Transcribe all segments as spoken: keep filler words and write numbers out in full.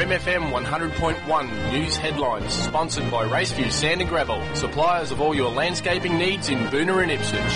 M F M one hundred point one News Headlines, sponsored by Raceview Sand and Gravel, suppliers of all your landscaping needs in Boonah and Ipswich.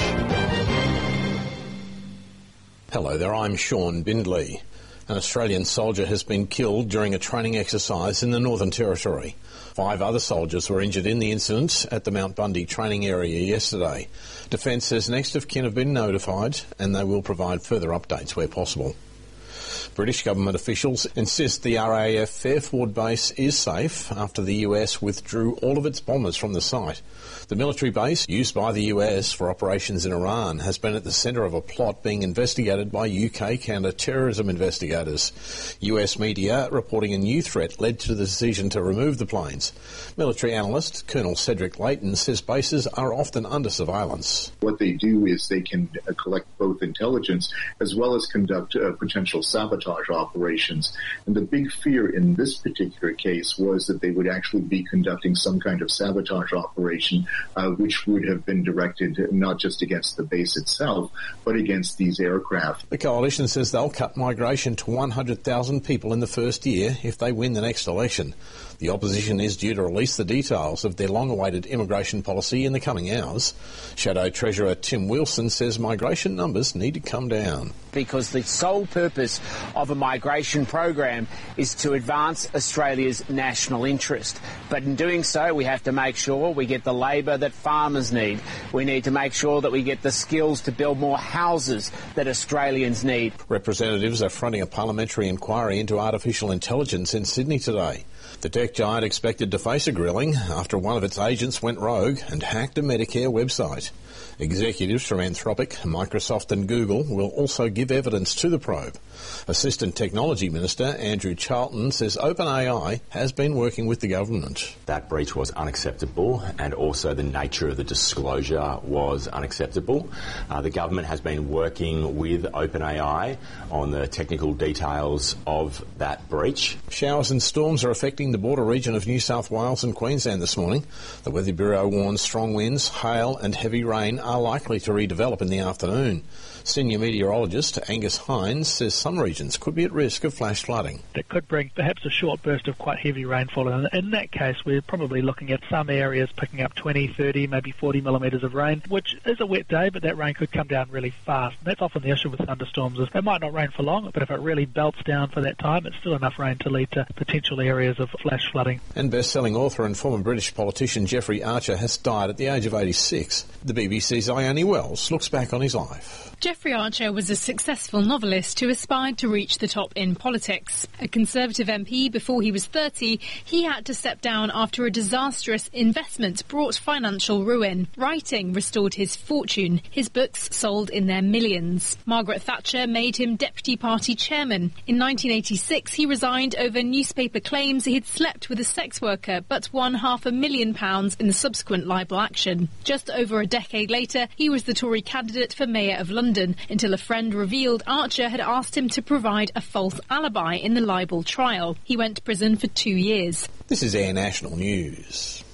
Hello there, I'm Sean Bindley. An Australian soldier has been killed during a training exercise in the Northern Territory. Five other soldiers were injured in the incident at the Mount Bundy training area yesterday. Defence says next of kin have been notified and they will provide further updates where possible. British government officials insist the R A F Fairford base is safe after the U S withdrew all of its bombers from the site. The military base, used by the U S for operations in Iran, has been at the centre of a plot being investigated by U K counter-terrorism investigators. U S media reporting a new threat led to the decision to remove the planes. Military analyst Colonel Cedric Layton says bases are often under surveillance. What they do is they can uh, collect both intelligence as well as conduct uh, potential sabotage operations. And the big fear in this particular case was that they would actually be conducting some kind of sabotage operation Uh, which would have been directed not just against the base itself, but against these aircraft. The coalition says they'll cut migration to one hundred thousand people in the first year if they win the next election. The opposition is due to release the details of their long-awaited immigration policy in the coming hours. Shadow Treasurer Tim Wilson says migration numbers need to come down. Because the sole purpose of a migration program is to advance Australia's national interest. But in doing so, we have to make sure we get the labour that farmers need. We need to make sure that we get the skills to build more houses that Australians need. Representatives are fronting a parliamentary inquiry into artificial intelligence in Sydney today. The tech giant expected to face a grilling after one of its agents went rogue and hacked a Medicare website. Executives from Anthropic, Microsoft and Google will also give evidence to the probe. Assistant Technology Minister Andrew Charlton says OpenAI has been working with the government. That breach was unacceptable, and also the nature of the disclosure was unacceptable. Uh, the government has been working with OpenAI on the technical details of that breach. Showers and storms are affecting the border region of New South Wales and Queensland this morning. The Weather Bureau warns strong winds, hail and heavy rain are likely to redevelop in the afternoon. Senior meteorologist Angus Hines says some regions could be at risk of flash flooding. That could bring perhaps a short burst of quite heavy rainfall, and in that case we're probably looking at some areas picking up twenty, thirty, maybe forty millimetres of rain, which is a wet day, but that rain could come down really fast. And that's often the issue with thunderstorms, is it might not rain for long, but if it really belts down for that time, it's still enough rain to lead to potential areas of flash flooding. And best-selling author and former British politician Jeffrey Archer has died at the age of eighty-six. The B B C's Ione Wells looks back on his life. Jeffrey Archer was a successful novelist who aspired to reach the top in politics. A Conservative M P before he was thirty, he had to step down after a disastrous investment brought financial ruin. Writing restored his fortune. His books sold in their millions. Margaret Thatcher made him deputy party chairman. In nineteen eighty-six, he resigned over newspaper claims he'd slept with a sex worker, but won half a million pounds in the subsequent libel action. Just over a decade later, he was the Tory candidate for Mayor of London, until a friend revealed Archer had asked him to provide a false alibi in the libel trial. He went to prison for two years. This is Air National News.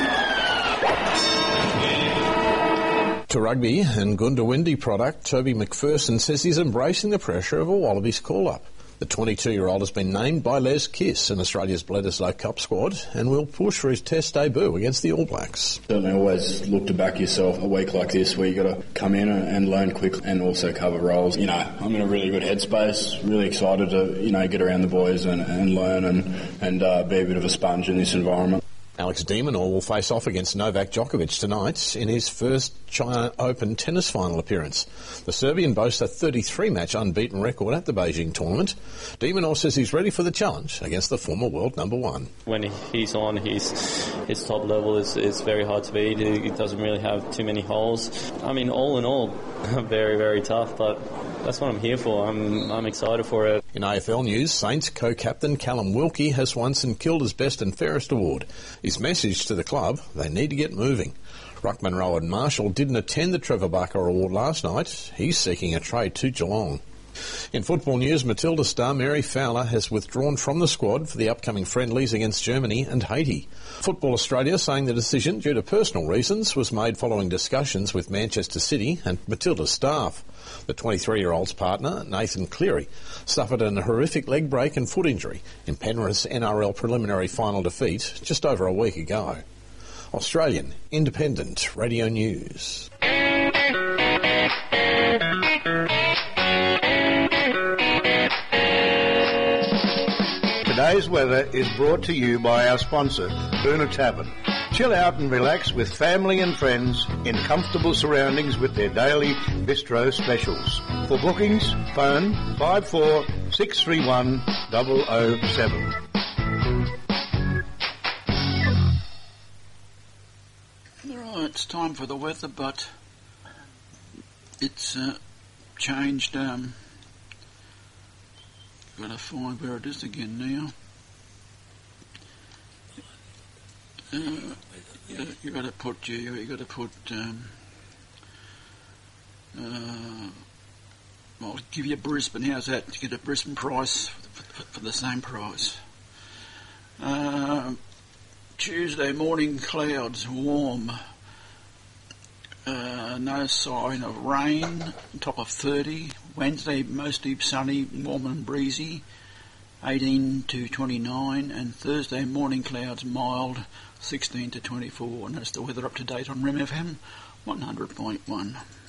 To rugby and Goondiwindi product, Toby McPherson says he's embracing the pressure of a Wallabies call-up. The twenty-two-year-old has been named by Les Kiss in Australia's Bledisloe Cup squad and will push for his test debut against the All Blacks. Certainly always look to back yourself a week like this where you've got to come in and learn quickly and also cover roles. You know, I'm in a really good headspace, really excited to, you know, get around the boys and, and learn and, and uh, be a bit of a sponge in this environment. Alex de Minaur will face off against Novak Djokovic tonight in his first China Open tennis final appearance. The Serbian boasts a thirty-three match unbeaten record at the Beijing tournament. De Minaur says he's ready for the challenge against the former world number one. When he's on, his his top level is, is very hard to beat. He doesn't really have too many holes. I mean, all in all, very, very tough, but that's what I'm here for. I'm I'm excited for it. In A F L news, Saints co-captain Callum Wilkie has won St Kilda's Best and Fairest award. His message to the club, they need to get moving. Ruckman Rowan Marshall didn't attend the Trevor Barker Award last night. He's seeking a trade to Geelong. In football news, Matilda star Mary Fowler has withdrawn from the squad for the upcoming friendlies against Germany and Haiti. Football Australia saying the decision, due to personal reasons, was made following discussions with Manchester City and Matilda's staff. The twenty-three-year-old's partner, Nathan Cleary, suffered an horrific leg break and foot injury in Penrith's N R L preliminary final defeat just over a week ago. Australian Independent Radio News. Today's weather is brought to you by our sponsor, Boonah Tavern. Chill out and relax with family and friends in comfortable surroundings with their daily bistro specials. For bookings, phone five four six three one zero zero seven. Right, it's time for the weather, but it's uh, changed. Um, got to find where it is again now. Uh, you, you got to put you. You got to put. Um, uh, I'll give you Brisbane. How's that? To get a Brisbane price for, for, for the same price. Uh, Tuesday morning clouds, warm. Uh, no sign of rain. Top of thirty. Wednesday mostly sunny, warm and breezy. eighteen to twenty-nine, and Thursday morning clouds mild, sixteen to twenty-four. And that's the weather up to date on R E M F M one hundred point one.